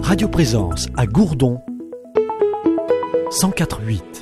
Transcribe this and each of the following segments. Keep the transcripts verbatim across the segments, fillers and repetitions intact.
Radio Présence à Gourdon, cent quatre virgule huit.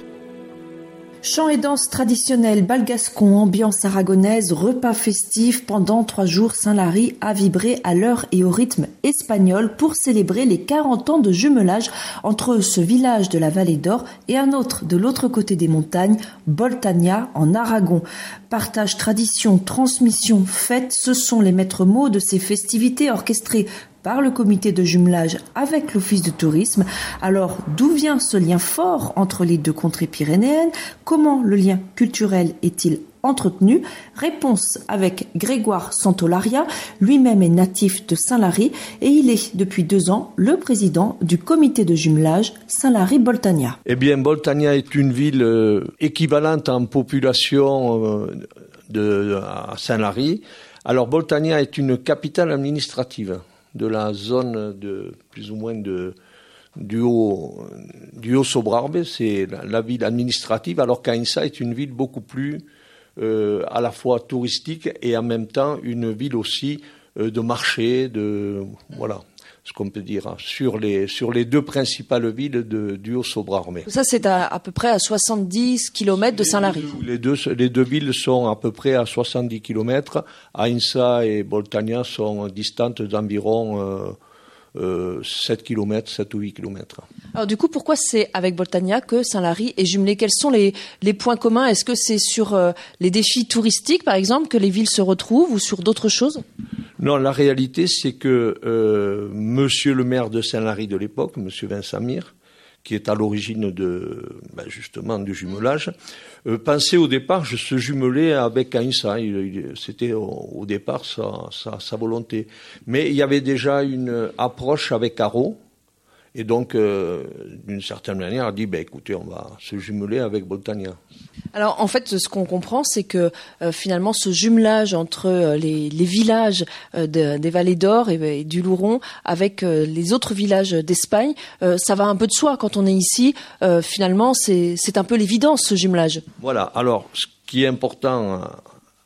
Chants et danses traditionnelles, bal gascon, ambiance aragonaise, repas festifs pendant trois jours, Saint-Lary a vibré à l'heure et au rythme espagnol pour célébrer les quarante ans de jumelage entre ce village de la Vallée d'Or et un autre de l'autre côté des montagnes, Boltania en Aragon. Partage, tradition, transmission, fête, ce sont les maîtres mots de ces festivités orchestrées par le comité de jumelage avec l'office de tourisme. Alors, d'où vient ce lien fort entre les deux contrées pyrénéennes? Comment le lien culturel est-il entretenu? Réponse avec Grégoire Santolaria, lui-même est natif de Saint-Lary et il est depuis deux ans le président du comité de jumelage Saint-Lary-Boltania. Eh bien, Boltania est une ville euh, équivalente en population euh, de, à Saint-Lary. Alors, Boltania est une capitale administrative de la zone de plus ou moins de du haut du haut Sobrarbe, c'est la, la ville administrative, alors qu'Aïnsa est une ville beaucoup plus euh, à la fois touristique et en même temps une ville aussi euh, de marché, de voilà ce qu'on peut dire sur les sur les deux principales villes de, du haut Sobrarbe. Ça c'est à, à peu près à soixante-dix kilomètres de Saint-Lary. Les deux les deux villes sont à peu près à soixante-dix kilomètres. Aïnsa et Boltania sont distantes d'environ euh, euh, sept kilomètres, sept ou huit kilomètres. Alors du coup, pourquoi c'est avec Boltania que Saint-Lary est jumelé? Quels sont les, les points communs? Est-ce que c'est sur euh, les défis touristiques, par exemple, que les villes se retrouvent ou sur d'autres choses? Non, la réalité, c'est que euh, monsieur le maire de Saint-Lary de l'époque, monsieur Vincent Mir, qui est à l'origine de, ben justement du jumelage, euh, pensait au départ je se jumelais avec Aïnsa. Il, il, c'était au, au départ sa, sa, sa volonté. Mais il y avait déjà une approche avec Haro. Et donc, euh, d'une certaine manière, a dit, ben, écoutez, on va se jumeler avec Boltania. Alors, en fait, ce qu'on comprend, c'est que euh, finalement, ce jumelage entre euh, les, les villages euh, de, des Vallées d'Or et, et du Louron avec euh, les autres villages d'Espagne, euh, ça va un peu de soi. Quand on est ici, euh, finalement, c'est, c'est un peu l'évidence, ce jumelage. Voilà. Alors, ce qui est important à,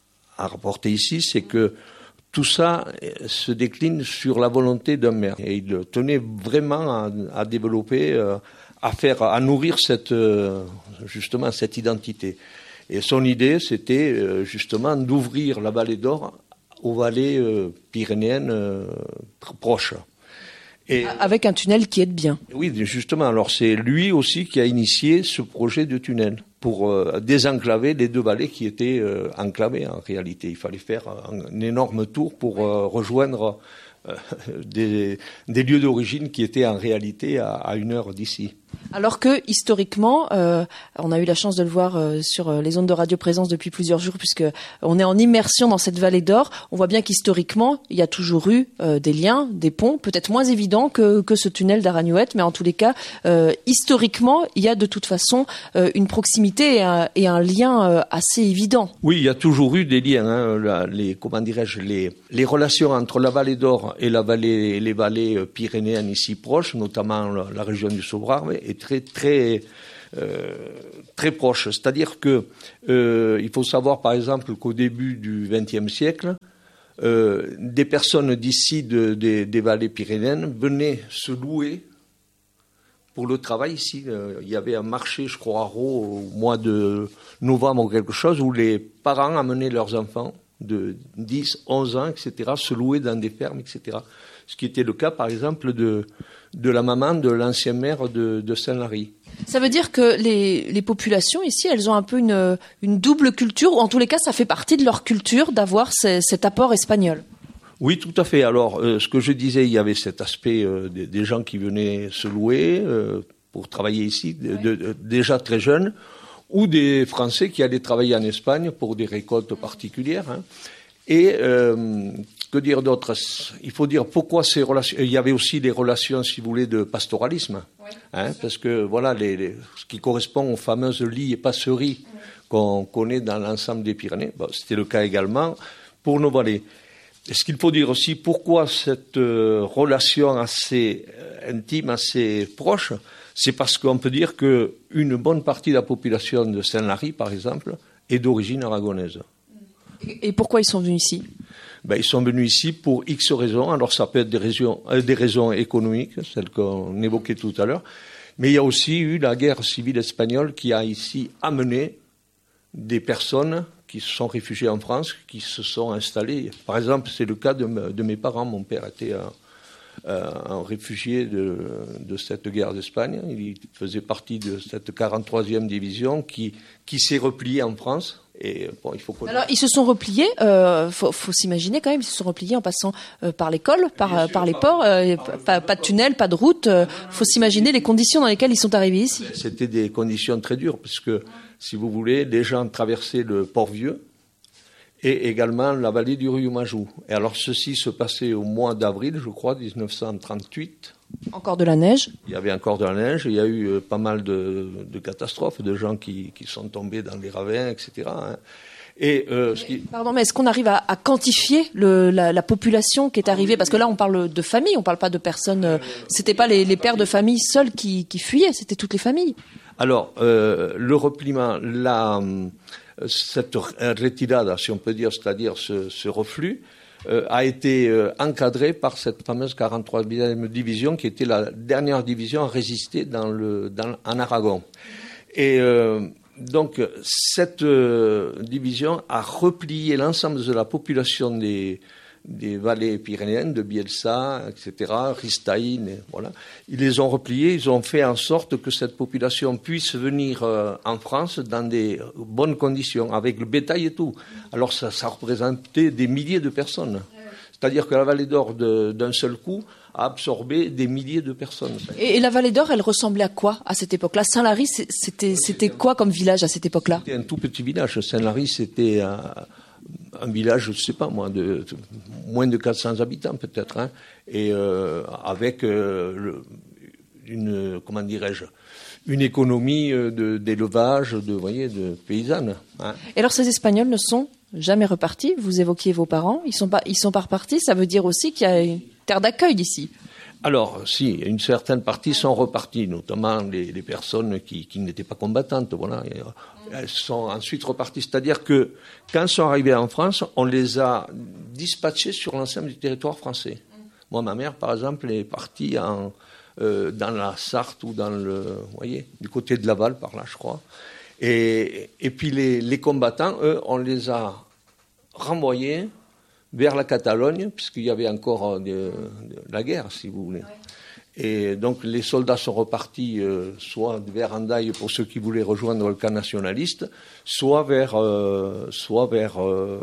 à rapporter ici, c'est que tout ça se décline sur la volonté d'un maire. Et il tenait vraiment à, à développer, à faire, à nourrir cette, justement, cette identité. Et son idée, c'était justement d'ouvrir la Vallée d'Or aux vallées pyrénéennes proches. Et avec un tunnel qui aide bien. Oui, justement. Alors c'est lui aussi qui a initié ce projet de tunnel pour euh, désenclaver les deux vallées qui étaient euh, enclavées en réalité. Il fallait faire un, un énorme tour pour euh, rejoindre euh, des, des lieux d'origine qui étaient en réalité à, à une heure d'ici. Alors que, historiquement, euh, on a eu la chance de le voir euh, sur les ondes de Radio Présence depuis plusieurs jours, puisque on est en immersion dans cette vallée d'or. On voit bien qu'historiquement, il y a toujours eu euh, des liens, des ponts, peut-être moins évidents que, que ce tunnel d'Aragnouette, mais en tous les cas, euh, historiquement, il y a de toute façon euh, une proximité et un, et un lien euh, assez évident. Oui, il y a toujours eu des liens. Hein, la, les, comment dirais-je, les, les relations entre la vallée d'Or et la vallée, les vallées pyrénéennes ici proches, notamment la, la région du Sobrarbe, est très très euh, très proche. C'est-à-dire que euh, il faut savoir par exemple qu'au début du vingtième siècle, euh, des personnes d'ici de, de, des vallées pyrénéennes venaient se louer pour le travail ici. Euh, il y avait un marché, je crois, à Raux, au mois de novembre ou quelque chose, où les parents amenaient leurs enfants de dix, onze ans, et cetera, se louer dans des fermes, et cetera. Ce qui était le cas, par exemple, de, de la maman de l'ancien maire de, de Saint-Lary. Ça veut dire que les, les populations ici, elles ont un peu une, une double culture, ou en tous les cas, ça fait partie de leur culture d'avoir ce, cet apport espagnol. Oui, tout à fait. Alors, euh, ce que je disais, il y avait cet aspect euh, des, des gens qui venaient se louer euh, pour travailler ici, de, de, de, déjà très jeunes, ou des Français qui allaient travailler en Espagne pour des récoltes particulières. Hein. Et euh, que dire d'autre? Il faut dire pourquoi ces relations. Il y avait aussi les relations, si vous voulez, de pastoralisme, oui, hein, parce que voilà, les, les, ce qui correspond aux fameuses lies et passeries oui, qu'on connaît dans l'ensemble des Pyrénées. Bon, c'était le cas également pour nos vallées. Est-ce qu'il faut dire aussi pourquoi cette euh, relation assez euh, intime, assez proche? C'est parce qu'on peut dire qu'une bonne partie de la population de Saint-Lary, par exemple, est d'origine aragonaise. Et pourquoi ils sont venus ici? ben, ils sont venus ici pour X raisons. Alors ça peut être des raisons, euh, des raisons économiques, celles qu'on évoquait tout à l'heure, mais il y a aussi eu la guerre civile espagnole qui a ici amené des personnes qui se sont réfugiées en France, qui se sont installées. Par exemple, c'est le cas de, de mes parents. Mon père était un, un réfugié de, de cette guerre d'Espagne. Il faisait partie de cette quarante-troisième division qui, qui s'est repliée en France. Et bon, il faut Alors, ils se sont repliés, il euh, faut, faut s'imaginer quand même, ils se sont repliés en passant euh, par l'école, par, sûr, par les ports, euh, pas, pas de tunnel, pas de route. Il euh, faut s'imaginer les conditions dans lesquelles ils sont arrivés ici. C'était des conditions très dures, parce que, si vous voulez, les gens traversaient le Port-Vieux et également la vallée du Riomajou. Et alors, ceci se passait au mois d'avril, je crois, dix-neuf cent trente-huit. Encore de la neige. Il y avait encore de la neige. Il y a eu euh, pas mal de, de catastrophes, de gens qui, qui sont tombés dans les ravins, et cetera. Hein. Et, euh, ce qui... Pardon, mais est-ce qu'on arrive à, à quantifier le, la, la population qui est arrivée? Parce que là, on parle de famille, on parle pas de personnes. Euh, c'était pas les, les pères de famille seuls qui, qui fuyaient, c'était toutes les familles. Alors, euh, le repliement, la, cette retirada, si on peut dire, c'est-à-dire ce, ce reflux, euh, a été euh, encadré par cette fameuse quarante-troisième division, qui était la dernière division à résister dans le, dans, en Aragon. Et euh, donc, cette euh, division a replié l'ensemble de la population des, des vallées pyrénéennes, de Bielsa, et cetera, Ristaïn, et voilà. Ils les ont repliés, ils ont fait en sorte que cette population puisse venir euh, en France dans des bonnes conditions, avec le bétail et tout. Alors ça, ça représentait des milliers de personnes. C'est-à-dire que la Vallée d'Or, de, d'un seul coup, a absorbé des milliers de personnes. Et, et la Vallée d'Or, elle ressemblait à quoi à cette époque-là? Saint-Lary, c'était, c'était quoi comme village à cette époque-là? C'était un tout petit village. Saint-Lary, c'était un, un village, je ne sais pas moi, de, de moins de quatre cents habitants peut-être, hein, et euh, avec euh, le, une, comment dirais-je, une économie de, d'élevage, de, voyez, de paysanne. Hein. Et alors ces Espagnols ne sont jamais repartis? Vous évoquiez vos parents, ils sont pas, ils sont pas repartis. Ça veut dire aussi qu'il y a une terre d'accueil ici. Alors, si, une certaine partie sont reparties, notamment les, les personnes qui, qui n'étaient pas combattantes, voilà. Elles sont ensuite reparties. C'est-à-dire que, quand elles sont arrivées en France, on les a dispatchées sur l'ensemble du territoire français. Moi, ma mère, par exemple, est partie en, euh, dans la Sarthe ou dans le, vous voyez, du côté de Laval, par là, je crois. Et, et puis les, les combattants, eux, on les a renvoyés vers la Catalogne, puisqu'il y avait encore de, de la guerre, si vous voulez. Ouais. Et donc les soldats sont repartis euh, soit vers Hendaye pour ceux qui voulaient rejoindre le camp nationaliste, soit vers, euh, soit vers euh,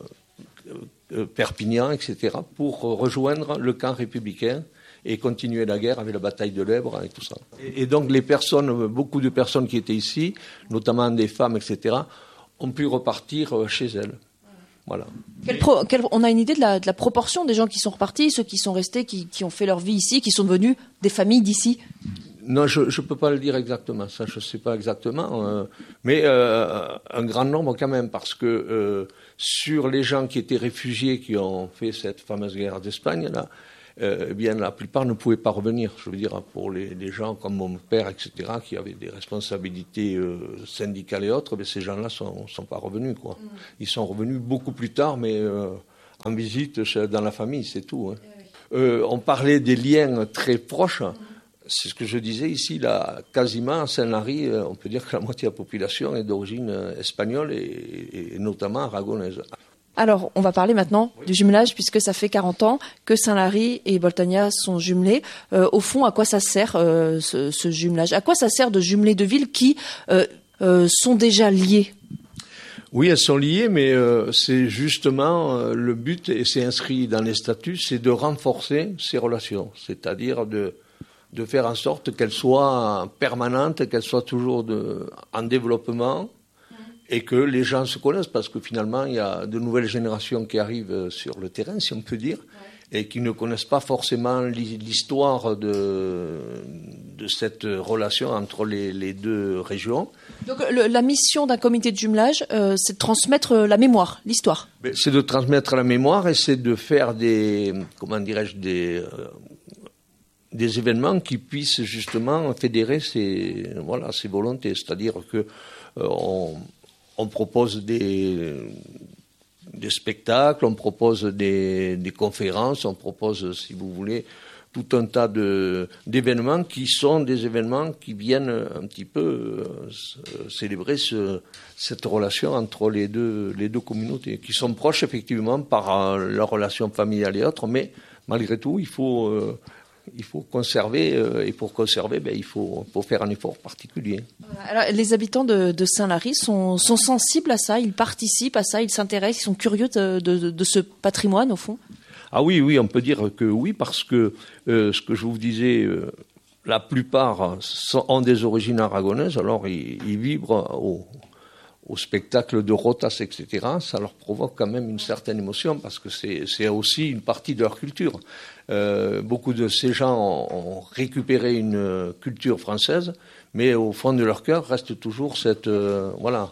euh, Perpignan, et cetera, pour rejoindre le camp républicain et continuer la guerre avec la bataille de l'Èbre et tout ça. Et, et donc les personnes, beaucoup de personnes qui étaient ici, notamment des femmes, et cetera, ont pu repartir chez elles. Voilà. Quelle pro, quelle, on a une idée de la, de la proportion des gens qui sont repartis, ceux qui sont restés, qui, qui ont fait leur vie ici, qui sont devenus des familles d'ici? Non, je ne peux pas le dire exactement, ça je ne sais pas exactement, euh, mais euh, un grand nombre quand même, parce que euh, sur les gens qui étaient réfugiés, qui ont fait cette fameuse guerre d'Espagne, là, euh, eh bien la plupart ne pouvaient pas revenir. Je veux dire, pour les, les gens comme mon père, et cetera, qui avaient des responsabilités euh, syndicales et autres, mais ces gens-là sont, sont pas revenus, quoi. Mmh. Ils sont revenus beaucoup plus tard, mais euh, en visite dans la famille, c'est tout. Hein. Oui. Euh, on parlait des liens très proches. Mmh. C'est ce que je disais ici, là, quasiment à Saint-Lary, on peut dire que la moitié de la population est d'origine espagnole et, et notamment aragonaise. Alors, on va parler maintenant du jumelage, puisque ça fait quarante ans que Saint-Lary et Boltagna sont jumelés. Euh, au fond, à quoi ça sert euh, ce, ce jumelage? À quoi ça sert de jumeler deux villes qui euh, euh, sont déjà liées? Oui, elles sont liées, mais euh, c'est justement euh, le but, et c'est inscrit dans les statuts, c'est de renforcer ces relations, c'est-à-dire de, de faire en sorte qu'elles soient permanentes, qu'elles soient toujours de, en développement, et que les gens se connaissent, parce que finalement, il y a de nouvelles générations qui arrivent sur le terrain, si on peut dire, ouais. et qui ne connaissent pas forcément l'histoire de, de cette relation entre les, les deux régions. Donc le, la mission d'un comité de jumelage, euh, c'est de transmettre la mémoire, l'histoire. Mais c'est de transmettre la mémoire et c'est de faire des, comment dirais-je, des... Euh, des événements qui puissent justement fédérer ces, voilà, ces volontés. C'est-à-dire que euh, on, on propose des, des spectacles, on propose des, des conférences, on propose, si vous voulez, tout un tas de, d'événements qui sont des événements qui viennent un petit peu euh, célébrer ce, cette relation entre les deux, les deux communautés, qui sont proches effectivement par euh, leur relation familiale et autres, mais malgré tout, il faut, euh, il faut conserver, euh, et pour conserver, ben, il faut, faut faire un effort particulier. Alors, les habitants de, de Saint-Lary sont, sont sensibles à ça, ils participent à ça, ils s'intéressent, ils sont curieux de, de, de ce patrimoine au fond? Ah oui, oui, on peut dire que oui, parce que euh, ce que je vous disais, euh, la plupart sont, ont des origines aragonaises, alors ils, ils vibrent au, au spectacle de rotas, et cetera. Ça leur provoque quand même une certaine émotion, parce que c'est, c'est aussi une partie de leur culture. Euh, beaucoup de ces gens ont, ont récupéré une culture française, mais au fond de leur cœur reste toujours cette... Euh, voilà.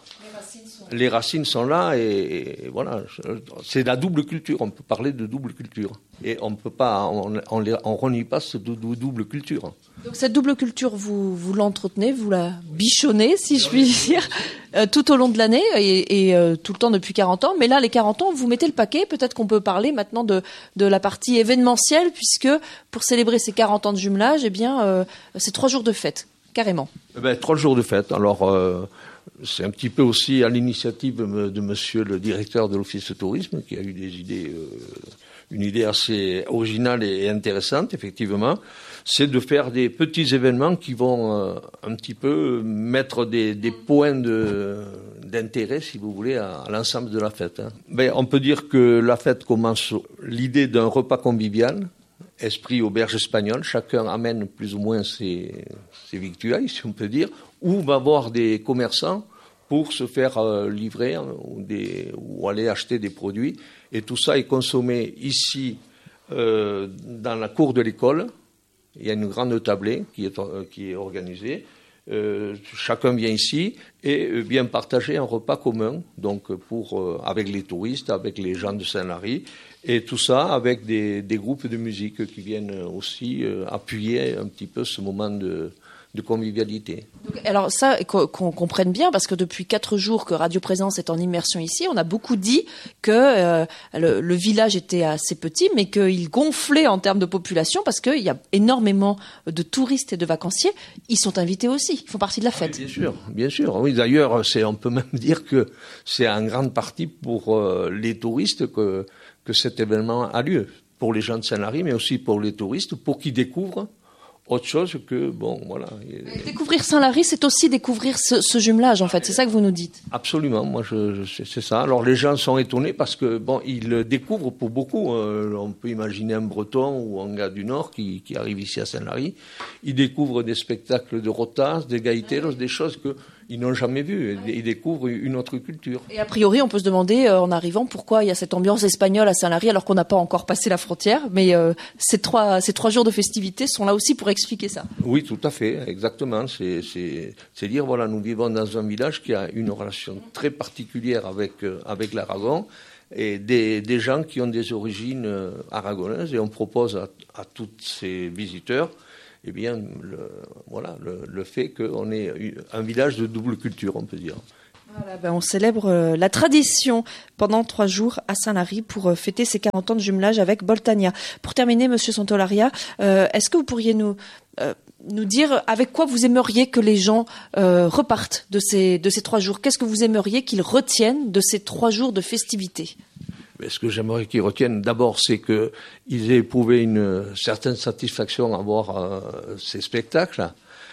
Les racines sont là et, et voilà, c'est la double culture. On peut parler de double culture et on peut pas, on, on, on renie pas cette double culture. Donc cette double culture, vous vous l'entretenez, vous la bichonnez, si je puis dire, euh, tout au long de l'année et, et euh, tout le temps depuis quarante ans. Mais là, les quarante ans, vous mettez le paquet. Peut-être qu'on peut parler maintenant de de la partie événementielle, puisque pour célébrer ces quarante ans de jumelage, eh bien, euh, c'est trois jours de fête, carrément. Eh ben, trois jours de fête. Alors. Euh, C'est un petit peu aussi à l'initiative de monsieur le directeur de l'Office de tourisme qui a eu des idées, euh, une idée assez originale et intéressante, effectivement. C'est de faire des petits événements qui vont euh, un petit peu mettre des, des points de, d'intérêt, si vous voulez, à, à l'ensemble de la fête. Hein. Ben, on peut dire que la fête commence l'idée d'un repas convivial, esprit auberge espagnole. Chacun amène plus ou moins ses, ses victuailles, si on peut dire, ou va voir des commerçants pour se faire euh, livrer hein, ou, des, ou aller acheter des produits. Et tout ça est consommé ici, euh, dans la cour de l'école. Il y a une grande tablée qui est, euh, qui est organisée. Euh, chacun vient ici et euh, vient partager un repas commun, donc pour, euh, avec les touristes, avec les gens de Saint-Lary. Et tout ça avec des, des groupes de musique qui viennent aussi euh, appuyer un petit peu ce moment de, de convivialité. Donc, alors ça, qu'on, qu'on comprenne bien, parce que depuis quatre jours que Radio Présence est en immersion ici, on a beaucoup dit que euh, le, le village était assez petit, mais qu'il gonflait en termes de population, parce qu'il y a énormément de touristes et de vacanciers. Ils sont invités aussi, ils font partie de la fête. Ah oui, bien sûr, bien sûr. Oui, d'ailleurs, c'est, on peut même dire que c'est en grande partie pour euh, les touristes que que cet événement a lieu, pour les gens de Saint-Lary, mais aussi pour les touristes, pour qu'ils découvrent autre chose que, bon, voilà. Découvrir Saint-Lary, c'est aussi découvrir ce, ce jumelage, en fait, c'est ça que vous nous dites. Absolument, moi, je, je, c'est ça. Alors, les gens sont étonnés parce que, bon, ils découvrent pour beaucoup. Euh, on peut imaginer un Breton ou un gars du Nord qui, qui arrive ici à Saint-Lary. Ils découvrent des spectacles de rotas, des gaiteros, des choses que ils n'ont jamais vu. Ils découvrent une autre culture. Et a priori, on peut se demander, euh, en arrivant, pourquoi il y a cette ambiance espagnole à Saint-Lary alors qu'on n'a pas encore passé la frontière. Mais euh, ces trois ces trois jours de festivités sont là aussi pour expliquer ça. Oui, tout à fait, exactement. C'est c'est c'est dire voilà, nous vivons dans un village qui a une relation très particulière avec euh, avec l'Aragon et des des gens qui ont des origines euh, aragonaises et on propose à, à tous ces visiteurs eh bien, le, voilà, le, le fait qu'on est un village de double culture, on peut dire. Voilà, ben on célèbre euh, la tradition pendant trois jours à Saint-Lary pour euh, fêter ces quarante ans de jumelage avec Boltania. Pour terminer, Monsieur Santolaria, euh, est-ce que vous pourriez nous euh, nous dire avec quoi vous aimeriez que les gens euh, repartent de ces de ces trois jours? Qu'est-ce que vous aimeriez qu'ils retiennent de ces trois jours de festivités? Mais ce que j'aimerais qu'ils retiennent d'abord, c'est qu'ils aient éprouvé une certaine satisfaction à voir euh, ces spectacles,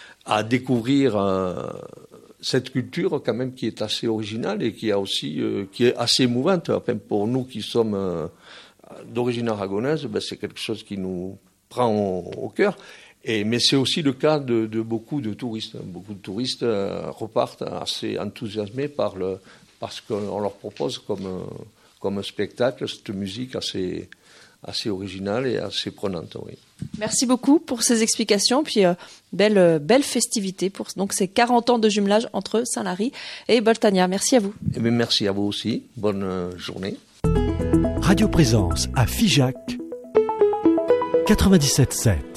à découvrir euh, cette culture quand même qui est assez originale et qui a aussi euh, qui est assez émouvante. Enfin, pour nous qui sommes euh, d'origine aragonaise, ben, c'est quelque chose qui nous prend au, au cœur. Et, mais c'est aussi le cas de, de beaucoup de touristes. Beaucoup de touristes euh, repartent assez enthousiasmés par le parce qu'on leur propose comme euh, comme un spectacle, cette musique assez, assez originale et assez prenante. Oui. Merci beaucoup pour ces explications, puis euh, belle, euh, belle festivité pour donc ces quarante ans de jumelage entre Saint-Lary et Boltania. Merci à vous. Et bien, merci à vous aussi. Bonne euh, journée. Radio Présence à Figeac, quatre-vingt-dix-sept sept.